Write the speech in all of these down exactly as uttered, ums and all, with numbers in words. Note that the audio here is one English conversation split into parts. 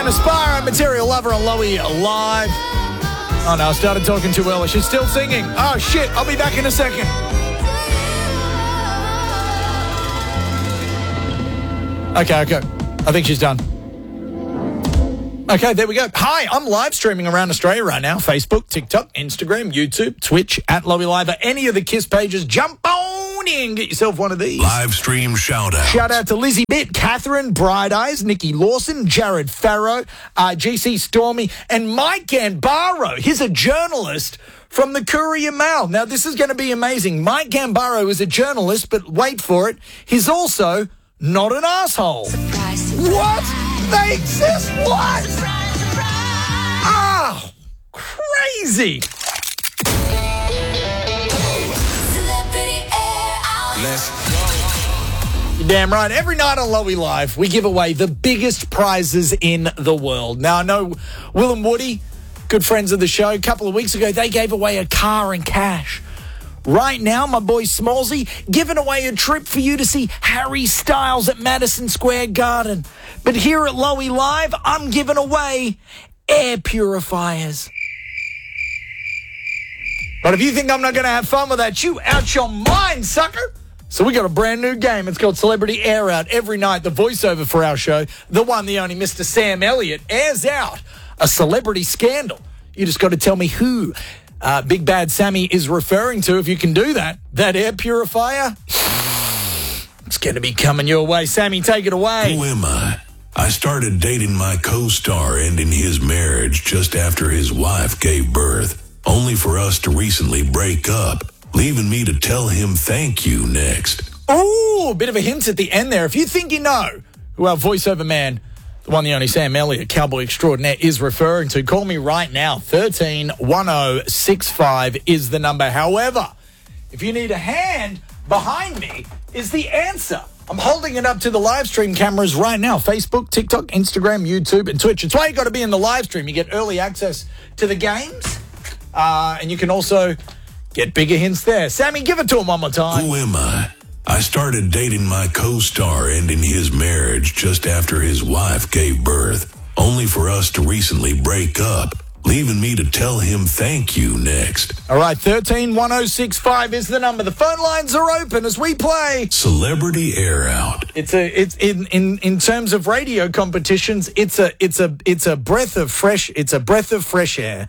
Aspire, Material Lover on Lowy Live. Oh no, I started talking too early. She's still singing. Oh shit, I'll be back in a second. Okay, okay. I think she's done. Okay, there we go. Hi, I'm live streaming around Australia right now. Facebook, TikTok, Instagram, YouTube, Twitch, at Lowy Live. Any of the KISS pages, jump on in. Get yourself one of these. Live stream shout out. Shout out to Lizzie Bitt, Catherine, Bright Eyes, Nikki Lawson, Jared Farrow, uh, G C Stormy, and Mike Gambaro. He's a journalist from the Courier Mail. Now, this is going to be amazing. Mike Gambaro is a journalist, but wait for it. He's also not an asshole. Surprise, surprise. What? They exist? What? Surprise, surprise. Oh, crazy. Celebrity air out. Let's You're damn right. Every night on Lowy Live, we give away the biggest prizes in the world. Now, I know Will and Woody, good friends of the show, a couple of weeks ago, they gave away a car and cash. Right now, my boy Smallsy giving away a trip for you to see Harry Styles at Madison Square Garden. But here at Lowy Live, I'm giving away air purifiers. But if you think I'm not going to have fun with that, you out your mind, sucker. So we got a brand new game. It's called Celebrity Air Out. Every night, the voiceover for our show, the one, the only Mister Sam Elliott, airs out a celebrity scandal. You just got to tell me who uh, Big Bad Sammy is referring to. If you can do that, that air purifier, it's going to be coming your way. Sammy, take it away. Who am I? I started dating my co-star, ending his marriage just after his wife gave birth, only for us to recently break up, leaving me to tell him thank you next. Ooh, a bit of a hint at the end there. If you think you know who our voiceover man, the one, the only Sam Elliott, cowboy extraordinaire, is referring to, call me right now. one three one zero six five is the number. However, if you need a hand, behind me is the answer. I'm holding it up to the live stream cameras right now. Facebook, TikTok, Instagram, YouTube, and Twitch. It's why you got to be in the live stream. You get early access to the games, uh, and you can also get bigger hints there. Sammy, give it to him one more time. Who am I? I started dating my co-star, ending his marriage just after his wife gave birth, only for us to recently break up, leaving me to tell him thank you next. All right, one three one zero six five is the number. The phone lines are open as we play Celebrity Air Out. It's a it's in, in in terms of radio competitions, it's a it's a it's a breath of fresh it's a breath of fresh air.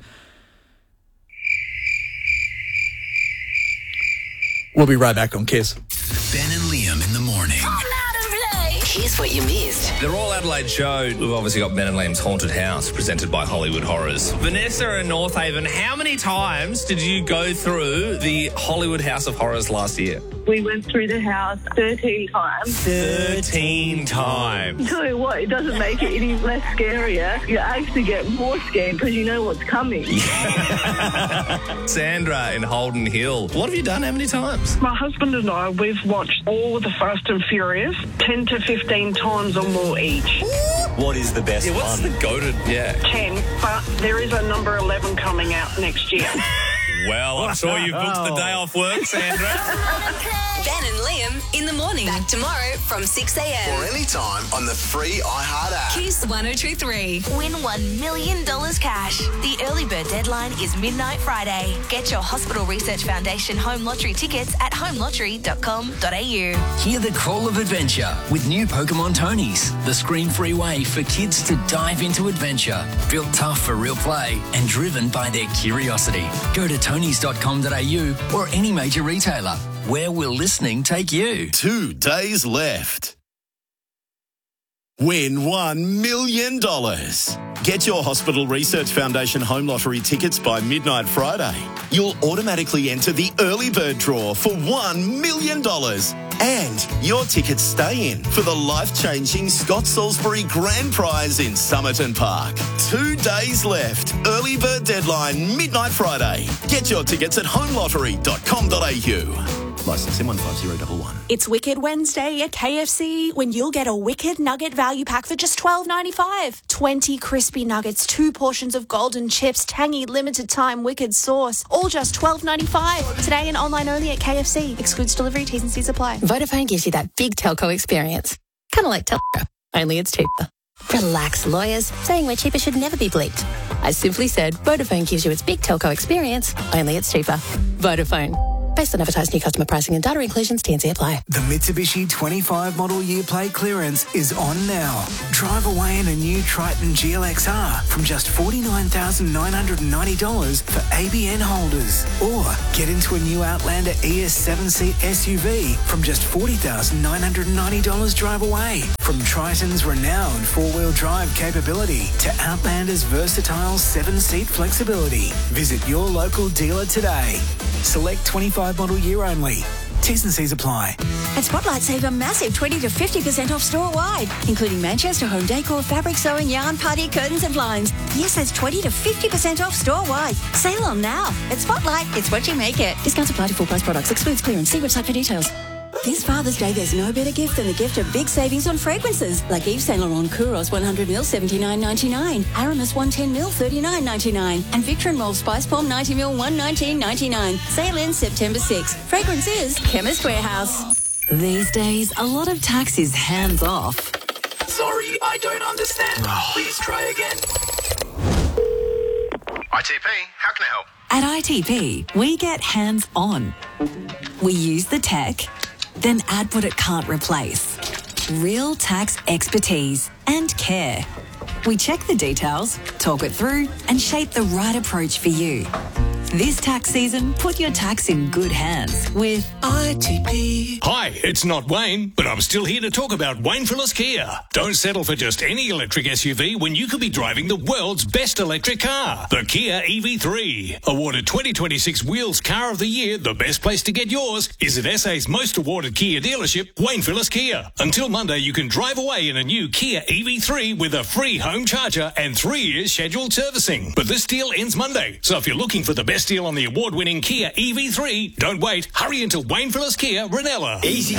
We'll be right back on KISS. Ben and Liam in the morning. Come out and play. Here's what you missed. The Royal Adelaide show, we've obviously got Ben and Liam's Haunted House, presented by Hollywood Horrors. Vanessa in North Haven, how many times did you go through the Hollywood House of Horrors last year? We went through the house thirteen times. thirteen times. Tell you what, it doesn't make it any less scarier. You actually get more scared because you know what's coming. Sandra in Holden Hill, what have you done how many times? My husband and I, we've watched all of the Fast and Furious ten to fifteen times or more each. What is the best Yeah, what's one? the goated, yeah. ten, but there is a number eleven coming out next year. Well, I'm sure you've booked the day off work, Sandra. Ben and Liam in the morning. Back tomorrow from six a.m. Or anytime on the free iHeart app. KISS one oh two three. Win one million dollars cash. The early bird deadline is midnight Friday. Get your Hospital Research Foundation home lottery tickets at home lottery dot com dot a u. Hear the call of adventure with new Pokemon Tonys, the screen-free way for kids to dive into adventure. Built tough for real play and driven by their curiosity. Go to tonys dot com dot a u or any major retailer. Where will listening take you? Two days left. Win one million dollars. Get your Hospital Research Foundation home lottery tickets by midnight Friday. You'll automatically enter the early bird draw for one million dollars. And your tickets stay in for the life-changing Scott Salisbury Grand Prize in Somerton Park. Two days left. Early bird deadline, midnight Friday. Get your tickets at home lottery dot com dot a u. Licence M one five zero one one. It's Wicked Wednesday at K F C when you'll get a Wicked Nugget value pack for just twelve ninety-five. twenty crispy nuggets, two portions of golden chips, tangy limited time Wicked sauce, all just twelve ninety-five. Today and online only at K F C. Excludes delivery, T's and C's apply. Vodafone gives you that big telco experience. Kind of like Telstra, only it's cheaper. Relax, lawyers. Saying we're cheaper should never be bleeped. I simply said Vodafone gives you its big telco experience, only it's cheaper. Vodafone. Based on advertised new customer pricing and data inclusions, T and C apply. The Mitsubishi twenty-five model year plate clearance is on now. Drive away in a new Triton G L X R from just forty-nine thousand nine hundred ninety dollars for A B N holders. Or get into a new Outlander E S seven-seat S U V from just forty thousand nine hundred ninety dollars drive away. From Triton's renowned four-wheel drive capability to Outlander's versatile seven-seat flexibility. Visit your local dealer today. Select twenty-five model year only. T's and C's apply. At Spotlight, save a massive twenty to fifty percent off store-wide, including Manchester home decor, fabric sewing, yarn, party, curtains and blinds. Yes, that's twenty to fifty percent off store-wide. Sale on now. At Spotlight, it's what you make it. Discounts apply to full price products. Excludes clearance. See website for details. This Father's Day, there's no better gift than the gift of big savings on fragrances, like Yves Saint Laurent Kouros one hundred mil seventy-nine ninety-nine, Aramis one ten mil thirty-nine ninety-nine, and Victor and Rolf Spice Palm ninety mil one nineteen ninety-nine. Sale ends September sixth. Fragrance is Chemist Warehouse. These days, a lot of tax is hands off. Sorry, I don't understand. Please try again. I T P, how can I help? At I T P, we get hands on. We use the tech, then add what it can't replace. Real tax expertise and care. We check the details, talk it through, and shape the right approach for you. This tax season, put your tax in good hands with I T P. Hi, it's not Wayne, but I'm still here to talk about Wayne Phillips Kia. Don't settle for just any electric S U V when you could be driving the world's best electric car, the Kia E V three. Awarded twenty twenty-six Wheels Car of the Year, the best place to get yours is at S A's most awarded Kia dealership, Wayne Phillips Kia. Until Monday, you can drive away in a new Kia E V three with a free home charger and three years scheduled servicing. But this deal ends Monday, so if you're looking for the best deal on the award-winning Kia E V three, don't wait. Hurry into Wayne Phillips Kia, Ranella. Easy